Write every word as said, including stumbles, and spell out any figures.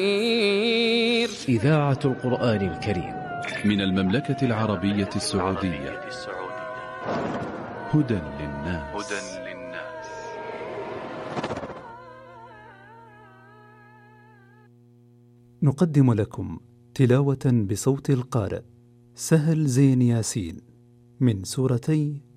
إذاعة القرآن الكريم من المملكة العربية السعودية. هدى للناس. نقدم لكم تلاوة بصوت القارئ سهل زين ياسين من سورتي